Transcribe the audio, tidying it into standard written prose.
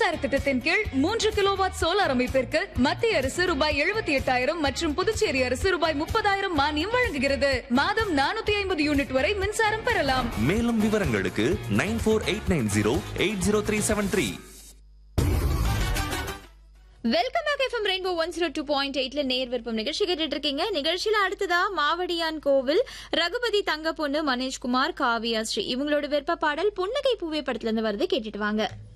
மின்சார திட்டத்தின் கீழ் 3 கிலோவாட் சோலார் அமைப்பிற்கு மத்திய அரசு ரூபாய் 78,000 மற்றும் புதுச்சேரி அரசு ரூபாய் 30,000 மானியம் வழங்குகிறது. மாதம் 450 யூனிட் வரை மின்சாரம் பெறலாம். மேலும் விவரங்களுக்கு 9489080373. வெல்கம் பேக் எஃப்எம் ரெயின்போ 102.8ல நேர் விருப்பம் நிகழ்ச்சி கேட்டுட்டு இருக்கீங்க. நிகழ்ச்சியில அடுத்ததா மாவடியான் கோவில் ரகுபதி தங்க பொண்ணு மனேஷ்குமார் காவியா ஸ்ரீ இவங்களோட விருப்ப பாடல் புன்னகை பூவே படத்துல இருந்து வருது, கேட்டுட்டு வாங்க.